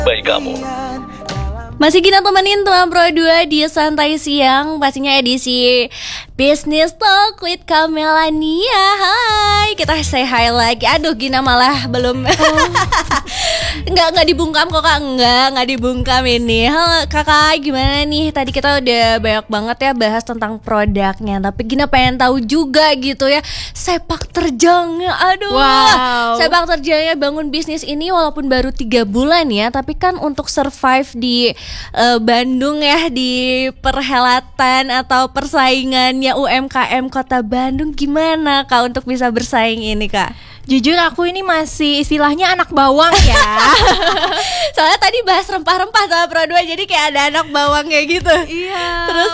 Baik kamu. Masih kita temenin teman Pro 2 di Santai Siang. Pastinya edisi Business Talk with Kamelania. Hai, kita say hi lagi. Aduh, Gina malah belum Enggak dibungkam kok Kak. Enggak dibungkam ini. Halo Kakak, gimana nih? Tadi kita udah banyak banget ya bahas tentang produknya, tapi Gina pengen tahu juga gitu ya sepak terjangnya. Aduh, wow. Sepak terjangnya bangun bisnis ini walaupun baru 3 bulan ya, tapi kan untuk survive di Bandung ya, di perhelatan atau persaingannya UMKM Kota Bandung, gimana Kak untuk bisa bersaing ini Kak? Jujur aku ini masih istilahnya anak bawang ya. Soalnya tadi bahas rempah-rempah sama Pro 2, jadi kayak ada anak bawang kayak gitu. Iya. Terus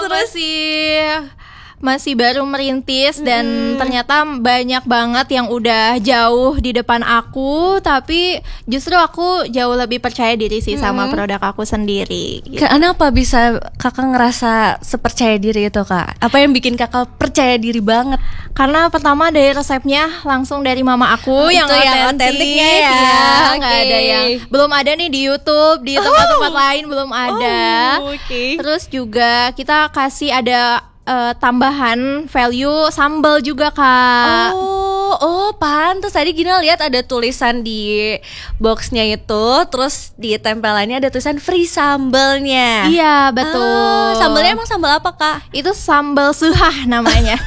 masih baru merintis dan ternyata banyak banget yang udah jauh di depan aku, tapi justru aku jauh lebih percaya diri sih sama produk aku sendiri gitu. Kenapa bisa Kakak ngerasa sepercaya diri itu Kak? Apa yang bikin Kakak percaya diri banget? Karena pertama dari resepnya langsung dari mama aku yang otentiknya ya. Nggak ada yang belum ada nih di YouTube, di tempat-tempat lain belum ada. Terus juga kita kasih ada tambahan value sambal juga Kak. Oh pantes tadi Gina lihat ada tulisan di boxnya itu, terus di tempelannya ada tulisan free sambalnya. Iya betul. Sambalnya emang sambal apa Kak? Itu sambal suhah namanya.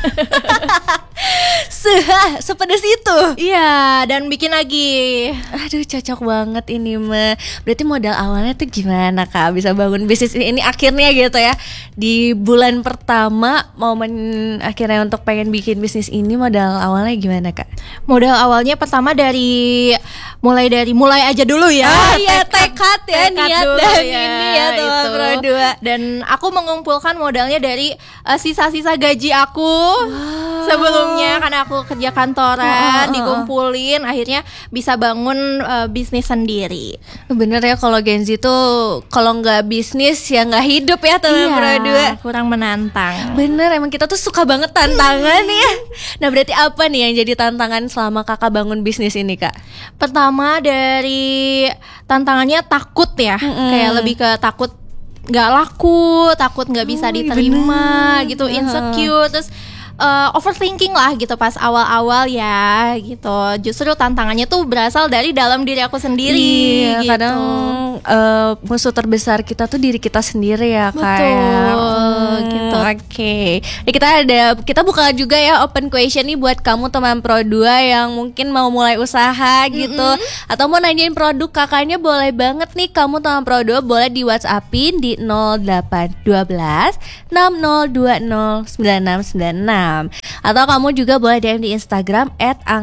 Suhah, sepedes itu. Iya, dan bikin lagi. Aduh cocok banget ini mah. Berarti modal awalnya tuh gimana Kak bisa bangun bisnis ini akhirnya gitu ya. Di bulan pertama momen akhirnya untuk pengen bikin bisnis ini, modal awalnya gimana Kak? Modal awalnya pertama mulai aja dulu ya. Iya, tekad ya, niat dulu dan ya, ini ya tuh Pro 2. Dan aku mengumpulkan modalnya dari sisa-sisa gaji aku sebelumnya, karena aku kerja kantoran, dikumpulin akhirnya bisa bangun bisnis sendiri. Bener ya, kalau Gen Z tuh kalau nggak bisnis ya nggak hidup ya teman Pro 2. Kurang menantang. Bener, emang kita tuh suka banget tantangan ya. Nah berarti apa nih yang jadi tantangan selama Kakak bangun bisnis ini Kak? Pertama dari tantangannya takut ya, kayak lebih ke takut nggak laku, takut nggak bisa diterima gitu, insecure, terus overthinking lah gitu pas awal-awal ya gitu. Justru tantangannya tuh berasal dari dalam diri aku sendiri. Iya, gitu. kadang musuh terbesar kita tuh diri kita sendiri ya Kak. Gitu. Oke. Ya, kita buka juga ya open question nih buat kamu teman Pro 2 yang mungkin mau mulai usaha gitu, atau mau nanyain produk kakaknya, boleh banget nih kamu teman Pro 2, boleh di WhatsAppin di 0812 6020 9696. Atau kamu juga boleh DM di Instagram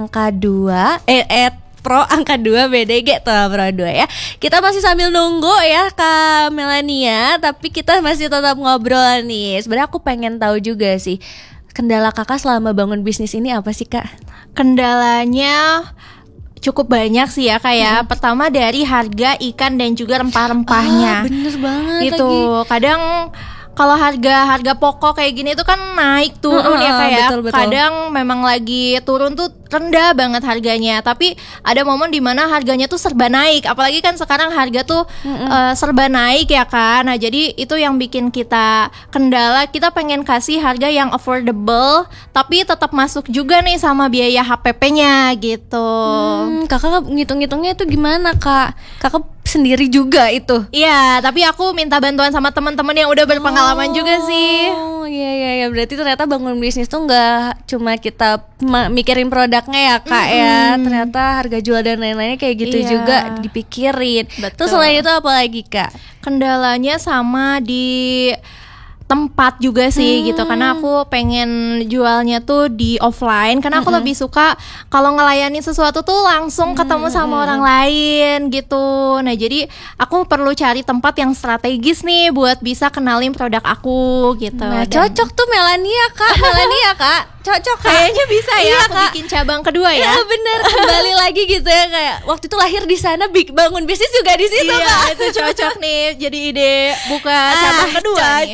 @pro_2BDG tuh Pro 2 ya. Kita masih sambil nunggu ya Kak Melania, tapi kita masih tetap ngobrol nih. Sebenarnya aku pengen tahu juga sih, kendala Kakak selama bangun bisnis ini apa sih Kak? Kendalanya cukup banyak sih ya kayak pertama dari harga ikan dan juga rempah-rempahnya. Bener banget gitu lagi. Kadang kalau harga pokok kayak gini tuh kan naik turun ya kayak betul. Kadang memang lagi turun tuh rendah banget harganya, tapi ada momen dimana harganya tuh serba naik, apalagi kan sekarang harga tuh serba naik ya kan. Nah jadi itu yang bikin kita kendala, kita pengen kasih harga yang affordable tapi tetap masuk juga nih sama biaya HPP-nya gitu. Kakak ngitung-ngitungnya itu gimana Kak? Kakak sendiri juga itu? Iya, tapi aku minta bantuan sama teman-teman yang udah berpengalaman juga sih. Oh iya, berarti ternyata bangun bisnis tuh nggak cuma kita mikirin produknya ya Kak ya, ternyata harga jual dan lain-lainnya kayak gitu juga dipikirin. Betul. Terus selain itu apa lagi Kak? Kendalanya sama di tempat juga sih gitu, karena aku pengen jualnya tuh di offline, karena aku lebih suka kalau ngelayani sesuatu tuh langsung ketemu sama orang lain gitu. Nah jadi aku perlu cari tempat yang strategis nih buat bisa kenalin produk aku gitu. Nah, cocok tuh Melania Kak. Cocok Kak. Kayaknya bisa ya, Iya, aku Kak. bikin cabang kedua ya. Iya bener, kembali lagi gitu ya, kayak waktu itu lahir di sana, bangun bisnis juga di situ Iya, Kak. itu cocok nih jadi ide buka cabang kedua nih. Cocok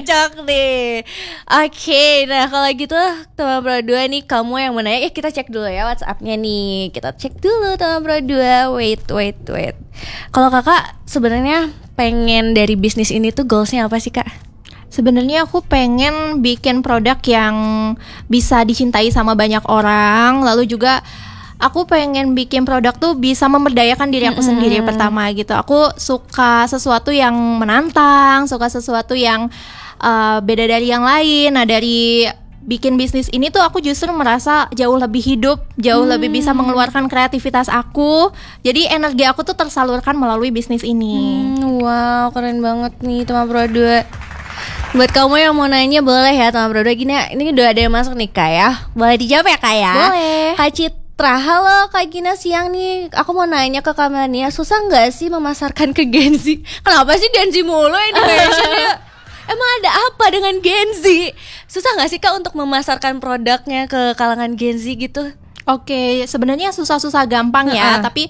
nih. Oke, nah kalau gitu teman Pro 2 nih, kamu yang mau nanya, kita cek dulu ya WhatsApp-nya nih. Kita cek dulu teman Pro 2. Wait. Kalau kakak sebenarnya pengen dari bisnis ini tuh goalsnya apa sih kak? Sebenarnya aku pengen bikin produk yang bisa dicintai sama banyak orang. Lalu juga aku pengen bikin produk tuh bisa memberdayakan diri aku sendiri pertama gitu. Aku suka sesuatu yang menantang, suka sesuatu yang beda dari yang lain. Nah dari bikin bisnis ini tuh aku justru merasa jauh lebih hidup, jauh lebih bisa mengeluarkan kreativitas aku. Jadi energi aku tuh tersalurkan melalui bisnis ini. Wow, keren banget nih teman Pro 2. Buat kamu yang mau nanya boleh ya teman Pro 2. Gini, ini udah ada yang masuk nih kak ya. Boleh dijawab ya kak ya? Boleh. Kak Citra, halo Kak Gina siang nih. Aku mau nanya ke Kak Melania, susah gak sih memasarkan ke Gen Z? Kenapa sih Gen Z mulu ini mentionnya? Emang ada apa dengan Gen Z? Susah gak sih kak untuk memasarkan produknya ke kalangan Gen Z gitu? Oke, sebenarnya susah-susah gampang ya, tapi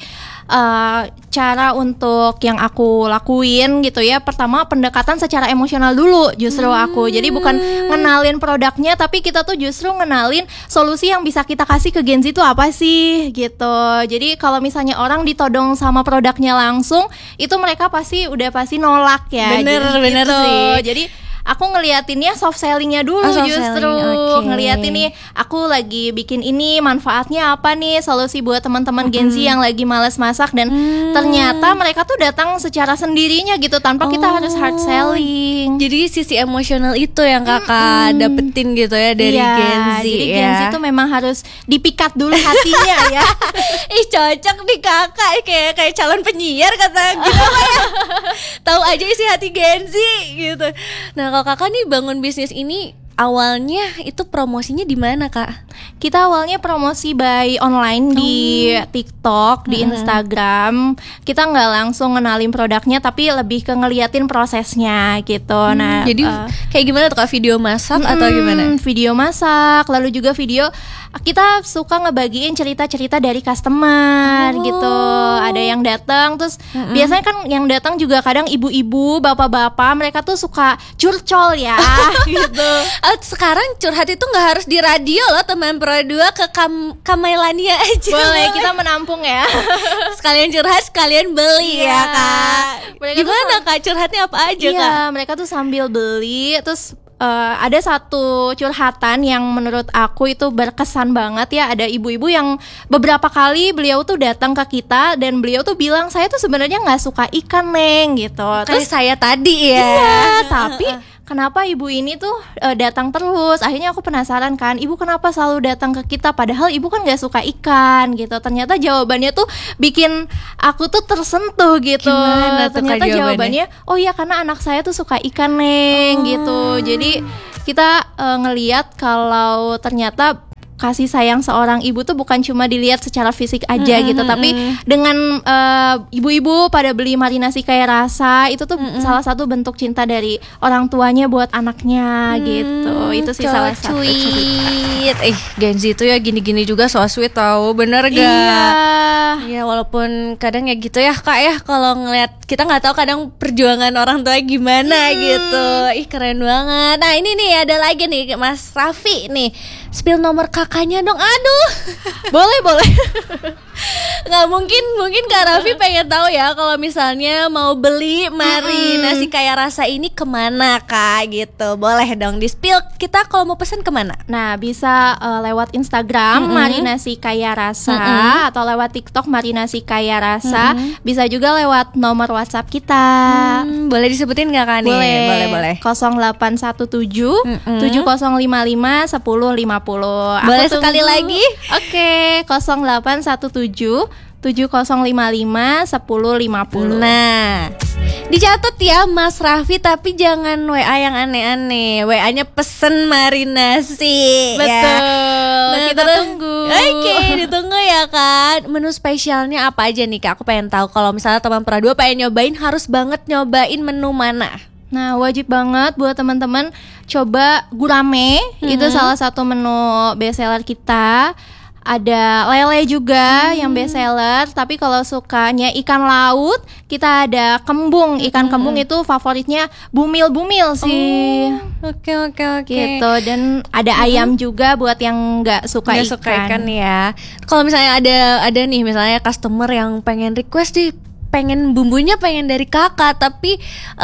cara untuk yang aku lakuin gitu ya, pertama pendekatan secara emosional dulu justru aku. Jadi bukan ngenalin produknya, tapi kita tuh justru ngenalin solusi yang bisa kita kasih ke Gen Z itu apa sih gitu. Jadi kalau misalnya orang ditodong sama produknya langsung, itu mereka pasti nolak ya. Bener gitu. sih. Jadi aku ngeliatinnya soft sellingnya dulu justru ngeliatin nih aku lagi bikin ini manfaatnya apa nih, solusi buat teman-teman Gen Z yang lagi malas masak, dan ternyata mereka tuh datang secara sendirinya gitu tanpa kita harus hard selling. Jadi sisi emosional itu yang kakak dapetin gitu ya dari Gen Z. Jadi Gen Z tuh memang harus dipikat dulu hatinya ya. Ih cocok nih kakak, kayak calon penyiar kata gitu ya. Tahu aja isi hati Gen Z gitu. Nah kalau kakak nih bangun bisnis ini awalnya itu promosinya di mana kak? Kita awalnya promosi by online di TikTok, di Instagram. Kita nggak langsung ngenalin produknya, tapi lebih ke ngeliatin prosesnya gitu. Nah, jadi kayak gimana tuh kak, video masak atau gimana? Video masak, lalu juga video kita suka ngebagiin cerita-cerita dari customer gitu. Ada yang datang, terus biasanya kan yang datang juga kadang ibu-ibu, bapak-bapak, mereka tuh suka curcol ya gitu. Sekarang curhat itu nggak harus di radio loh teman Pro 2, ke Kamelania aja. Boleh, kita menampung ya. Sekalian curhat, sekalian beli ya kak. Gimana kak, curhatnya apa aja kak? Iya, mereka tuh sambil beli, terus ada satu curhatan yang menurut aku itu berkesan banget ya. Ada ibu-ibu yang beberapa kali beliau tuh datang ke kita dan beliau tuh bilang, saya tuh sebenarnya nggak suka ikan Neng gitu. Terus saya tadi ya. Iya, tapi kenapa ibu ini tuh datang terus? Akhirnya aku penasaran kan, ibu kenapa selalu datang ke kita padahal ibu kan nggak suka ikan gitu. Ternyata jawabannya tuh bikin aku tuh tersentuh gitu. Gimana tuh, ternyata jawabannya, oh iya karena anak saya tuh suka ikan Neng gitu. Jadi kita ngelihat kalau ternyata kasih sayang seorang ibu tuh bukan cuma dilihat secara fisik aja gitu, tapi dengan ibu-ibu pada beli marinasi kayak rasa itu tuh salah satu bentuk cinta dari orang tuanya buat anaknya gitu. Itu sih salah satu cerita. Gen Z itu ya gini-gini juga so sweet tau, bener gak? Iya, walaupun kadang ya gitu ya kak ya, kalau ngeliat kita nggak tahu kadang perjuangan orang tua gimana gitu. Keren banget. Nah ini nih ada lagi nih Mas Raffi nih, spill nomor kakaknya dong. Aduh. Boleh. Nggak mungkin Kak Raffi pengen tahu ya kalau misalnya mau beli marinasi kayak rasa ini kemana kak gitu. Boleh dong di spill, kita kalau mau pesan kemana? Nah bisa lewat Instagram marinasi kaya rasa, atau lewat TikTok marinasi kaya rasa. Bisa juga lewat nomor WhatsApp kita. Boleh disebutin nggak kak nih? Boleh 0817 7055 1050. Boleh sekali lagi? Oke, 0817 7055 1050. Nah, dicatat ya Mas Raffi, tapi jangan WA yang aneh-aneh. WA-nya pesen marinasi. Betul. Ya. Nah, kita tunggu. Oke, ditunggu ya Kak. Menu spesialnya apa aja nih Kak? Aku pengen tahu. Kalau misalnya teman Pro 2 pengen nyobain, harus banget nyobain menu mana? Nah, wajib banget buat teman-teman coba gurame. Itu salah satu menu bestseller kita. ada lele juga yang best seller. Tapi kalau sukanya ikan laut, kita ada kembung. Ikan kembung itu favoritnya bumil-bumil sih. Oke. Gitu. Dan ada ayam juga buat yang nggak suka Nggak suka ikan ya. Kalau misalnya ada nih misalnya customer yang pengen request nih, pengen bumbunya pengen dari kakak, tapi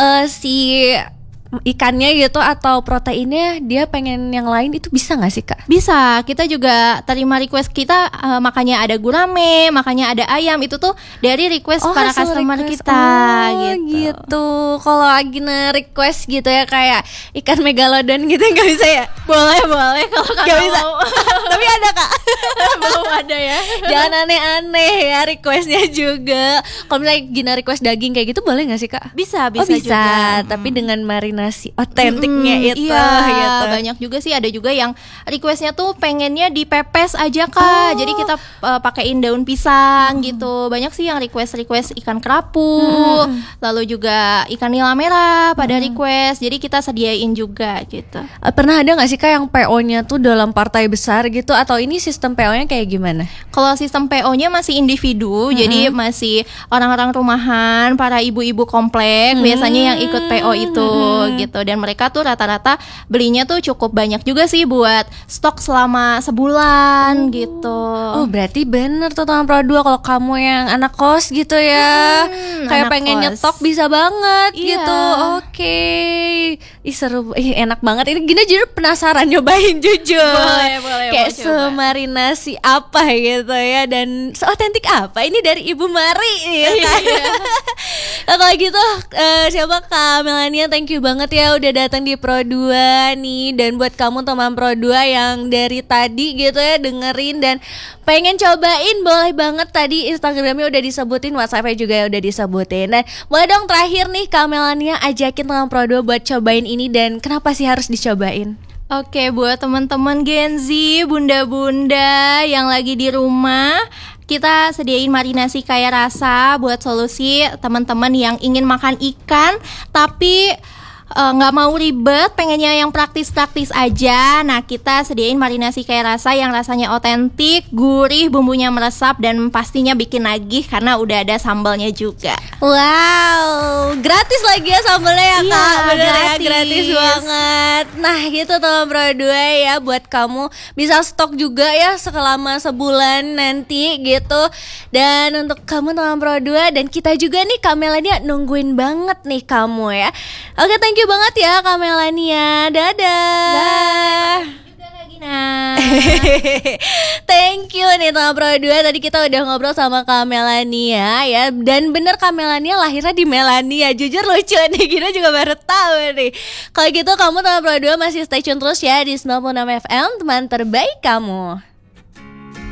si ikannya gitu atau proteinnya dia pengen yang lain, itu bisa nggak sih Kak? Bisa, kita juga terima request kita, makanya ada gurame, makanya ada ayam, itu tuh dari request para hasil customer request. kita gitu. Kalau Agina request gitu ya kayak ikan megalodon gitu nggak bisa ya? Boleh kalau Nggak kakak bisa. mau. Tapi ada Kak. Belum ada ya. Jangan aneh-aneh ya requestnya juga. Kalau misalnya Gina request daging kayak gitu boleh nggak sih Kak? Bisa bisa juga. tapi dengan marinasi otentiknya itu Iya, gitu. banyak juga sih, ada juga yang requestnya tuh pengennya dipepes aja Kak. Jadi kita pakein daun pisang gitu. Banyak sih yang request ikan kerapu, lalu juga ikan nila merah pada request. Jadi kita sediain juga gitu. Pernah ada nggak sih Kak yang PO-nya tuh dalam partai besar gitu, atau ini sistem PO-nya kayak gimana? Kalau sistem PO-nya masih individu, jadi masih orang-orang rumahan, para ibu-ibu komplek biasanya yang ikut PO itu gitu. Dan mereka tuh rata-rata belinya tuh cukup banyak juga sih buat stok selama sebulan gitu. Oh berarti bener tuh teman Pro 2 kalau kamu yang anak kos gitu ya, kayak anak pengen kos. nyetok bisa banget Iya. gitu. Oke. Ih seru, enak banget. Ini Gina jadi penasaran nyobain jujur. Boleh, Kayak mau coba. semarinasi apa gitu ya, dan seotentik apa ini dari Ibu Mari ya kan? Nah, kalau gitu siapa Kak Melania, thank you banget ya udah datang di Pro 2 nih. Dan buat kamu teman Pro 2 yang dari tadi gitu ya dengerin dan pengen cobain, boleh banget. Tadi Instagramnya udah disebutin, WhatsAppnya juga udah disebutin. Dan boleh dong terakhir nih Kak Melania ajakin teman Pro 2 buat cobain ini, dan kenapa sih harus dicobain? Oke, buat teman-teman Gen Z, bunda-bunda yang lagi di rumah, kita sediain marinasi kaya rasa buat solusi teman-teman yang ingin makan ikan tapi nggak mau ribet, pengennya yang praktis-praktis aja. Nah, kita sediain marinasi kaya rasa yang rasanya otentik, gurih, bumbunya meresap, dan pastinya bikin nagih karena udah ada sambalnya juga. Wow, gratis lagi ya sambalnya ya Iya, Kak. Bener ya, gratis. gratis banget. Nah gitu teman Pro 2 ya, buat kamu bisa stok juga ya selama sebulan nanti gitu. Dan untuk kamu teman Pro 2 dan kita juga nih Kak Melania nungguin banget nih kamu ya. Oke, thank you banget ya Kak Melania. Dadah. Juga lagi nah. Thank you nih teman Pro 2. Tadi kita udah ngobrol sama Kak Melania ya. Dan bener Kak Melania lahirnya di Melania. Jujur lucu nih, Gina juga baru tahu nih. Kalau gitu kamu teman Pro 2 masih stay tune terus ya di 96 FM, teman terbaik kamu.